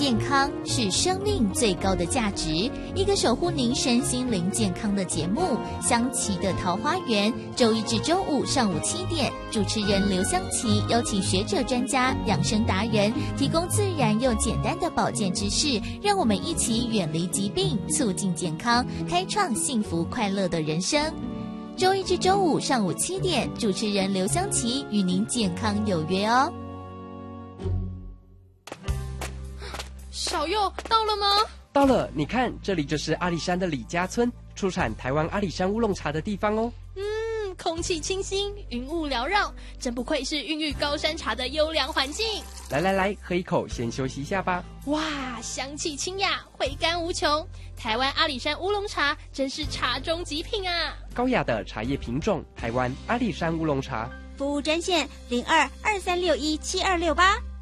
健康是生命最高的价值，一个守护您身心灵健康的节目。香琪的桃花源，周一至周五上午7点，主持人刘香琪邀请学者专家、养生达人，提供自然又简单的保健知识，让我们一起远离疾病，促进健康，开创幸福快乐的人生。周一至周五上午7点，主持人刘香琪与您健康有约哦。 小佑到了吗？ 到了，你看，这里就是阿里山的李家村，出产台湾阿里山乌龙茶的地方哦。 空气清新，云雾缭绕，真不愧是孕育高山茶的优良环境。 来，喝一口，先休息一下吧。 哇，香气清雅，回甘无穷。台湾阿里山乌龙茶真是茶中极品啊！ 高雅的茶叶品种，台湾阿里山乌龙茶。 服务专线0223617268。